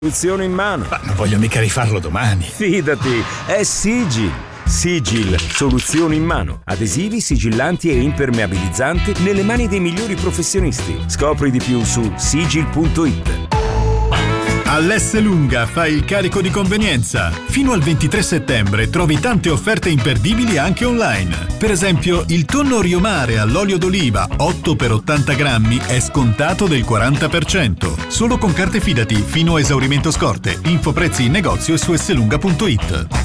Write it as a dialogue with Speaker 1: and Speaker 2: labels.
Speaker 1: Soluzione in mano.
Speaker 2: Ma non voglio mica rifarlo domani.
Speaker 1: Fidati, è Sigil. Sigil, soluzioni in mano. Adesivi, sigillanti e impermeabilizzanti nelle mani dei migliori professionisti. Scopri di più su sigil.it.
Speaker 2: All'Esselunga fai il carico di convenienza. Fino al 23 settembre trovi tante offerte imperdibili anche online. Per esempio, il tonno Riomare all'olio d'oliva 8 per 80 grammi è scontato del 40%. Solo con carte Fidati fino a esaurimento scorte. Info prezzi in negozio e su esselunga.it.